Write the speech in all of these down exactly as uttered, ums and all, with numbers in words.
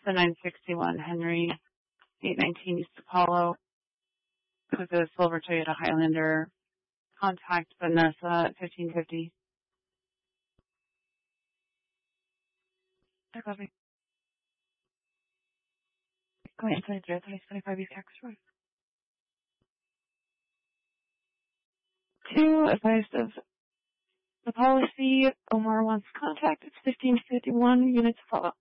the nine sixty-one Henry, eight nineteen East Apollo, with the silver Toyota Highlander. Contact Vanessa at fifteen fifty. I copy. Go ahead, twenty-three, twenty-five East Cactus Road. Two, advised of the policy. Omar wants contact. It's fifteen fifty-one. Units follow.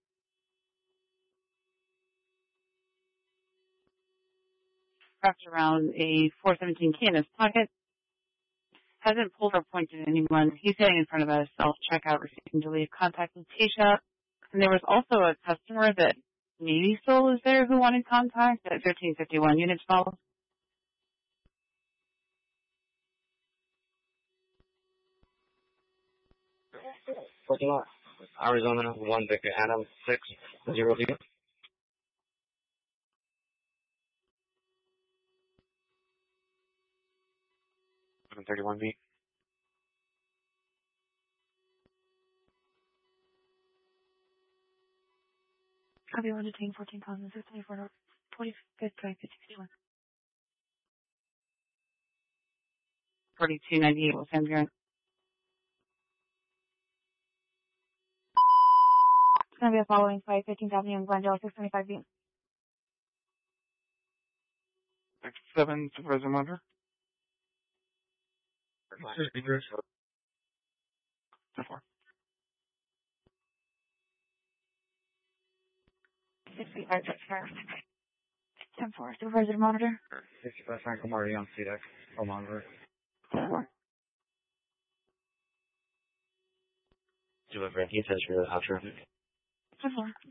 Wrapped around a four seventeen key in his pocket. Hasn't pulled or pointed at anyone. He's standing in front of a self-checkout receiving to leave. Contact with Tasha. And there was also a customer that maybe still was there who wanted contact at fifteen fifty-one. Units follow. Parking lot. Arizona, one Victor Adam, six zero zero. one thirty-one B. Copy one detained fourteen thousand six hundred twenty-four, forty-fifth Drive, sixty-one. forty-two ninety-eight Los Angeles. It's going to be a following flight, fifteenth Avenue in Glendale, six twenty-five B. Next seven, Supervisor Munder. ten four. sixty-five, ten four, Supervisor Monitor. sixty-five Franco Marty on C deck. Oh, monitor. ten four. Do a break. He says for the hot traffic. ten four.